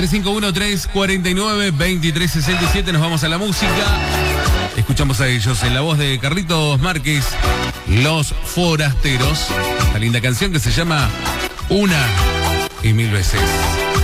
351-349-2367. Nos vamos a la música. Escuchamos a ellos en la voz de Carlitos Márquez, Los Forasteros. Esta linda canción que se llama Una y Mil Veces.